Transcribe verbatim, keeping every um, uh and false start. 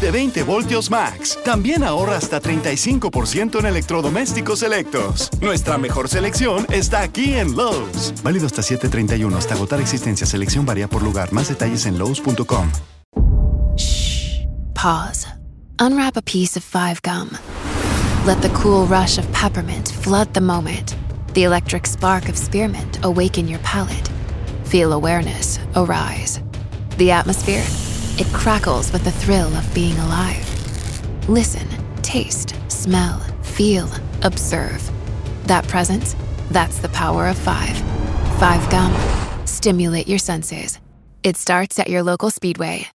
de veinte voltios max. También ahorra hasta treinta y cinco por ciento en electrodomésticos selectos. Nuestra mejor selección está aquí en Lowe's. Válido hasta siete treinta y uno, hasta agotar existencia. Selección varía por lugar. Más detalles en lowes punto com. Shh. Pause. Unwrap a piece of Five Gum. Let the cool rush of peppermint flood the moment. The electric spark of spearmint awaken your palate. Feel awareness arise. The atmosphere, it crackles with the thrill of being alive. Listen, taste, smell, feel, observe. That presence, that's the power of five. Five Gum. Stimulate your senses. It starts at your local Speedway.